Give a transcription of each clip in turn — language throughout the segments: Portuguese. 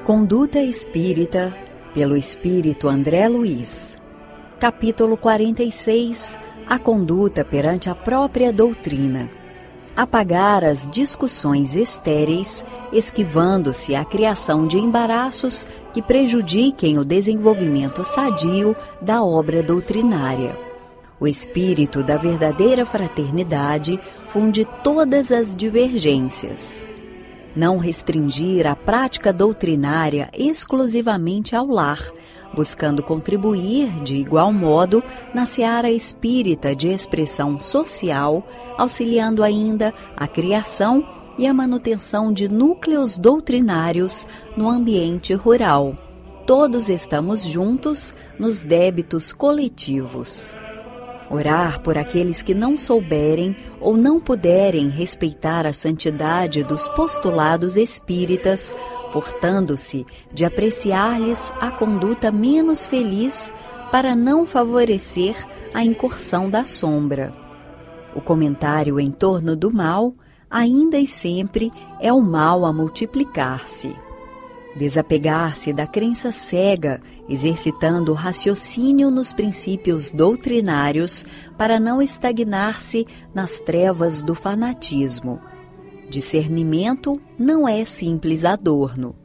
Conduta Espírita, pelo Espírito André Luiz. Capítulo 46. A conduta perante a própria doutrina. Apagar as discussões estéreis, esquivando-se a criação de embaraços que prejudiquem o desenvolvimento sadio da obra doutrinária. O espírito da verdadeira fraternidade funde todas as divergências. Não restringir a prática doutrinária exclusivamente ao lar, buscando contribuir, de igual modo, na seara espírita de expressão social, auxiliando ainda a criação e a manutenção de núcleos doutrinários no ambiente rural. Todos estamos juntos nos débitos coletivos. Orar por aqueles que não souberem ou não puderem respeitar a santidade dos postulados espíritas, furtando-se de apreciar-lhes a conduta menos feliz para não favorecer a incursão da sombra. O comentário em torno do mal, ainda e sempre, é o mal a multiplicar-se. Desapegar-se da crença cega, exercitando o raciocínio nos princípios doutrinários para não estagnar-se nas trevas do fanatismo. Discernimento não é simples adorno.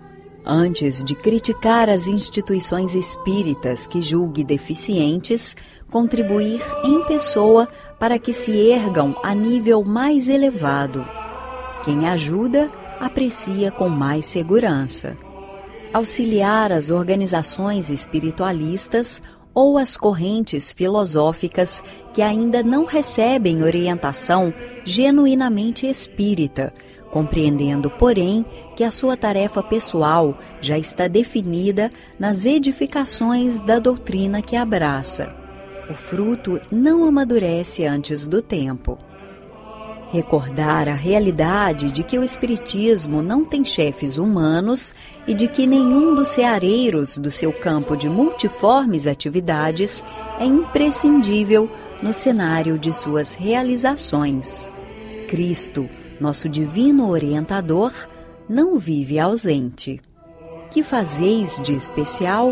Antes de criticar as instituições espíritas que julgue deficientes, contribuir em pessoa para que se ergam a nível mais elevado. Quem ajuda, aprecia com mais segurança. Auxiliar as organizações espiritualistas ou as correntes filosóficas que ainda não recebem orientação genuinamente espírita, compreendendo, porém, que a sua tarefa pessoal já está definida nas edificações da doutrina que abraça. O fruto não amadurece antes do tempo. Recordar a realidade de que o Espiritismo não tem chefes humanos e de que nenhum dos seareiros do seu campo de multiformes atividades é imprescindível no cenário de suas realizações. Cristo, nosso divino orientador, não vive ausente. Que fazeis de especial?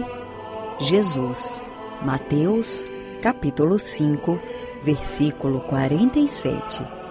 Jesus. Mateus, capítulo 5, versículo 47.